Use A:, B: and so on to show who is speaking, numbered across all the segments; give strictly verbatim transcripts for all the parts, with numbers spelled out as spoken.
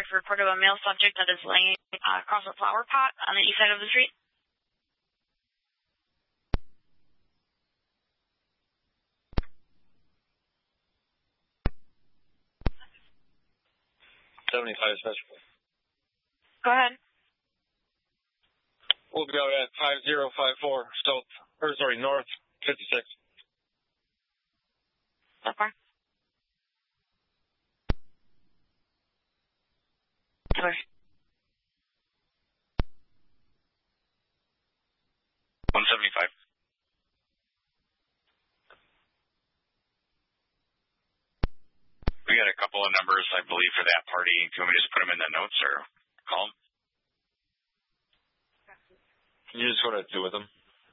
A: Park report of a male subject that is laying uh, across a flower pot on the east side of the street.
B: seventy-five special.
A: Go ahead.
B: We'll go at five zero five four, south, or sorry, north fifty-six.
A: So far. Sorry.
B: one seventy-five. We got a couple of numbers, I believe, for that party. Can we just put them in the notes or call them? You just go to two with them.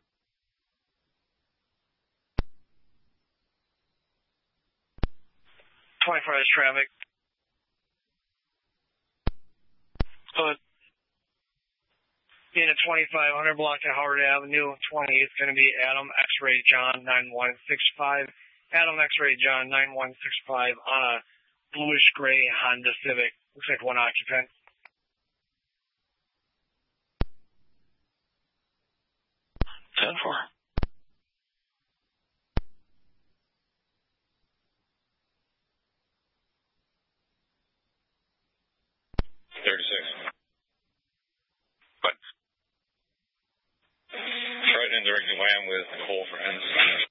B: twenty-four is traffic. Go ahead. In a twenty-five hundred block of Howard Avenue, twenty is going to be Adam X-Ray John nine one six five. Adam X-Ray John nine one six five on a bluish gray Honda Civic. Looks like one occupant. ten four. thirty-six. But. Right in direction wham with Cole Friends.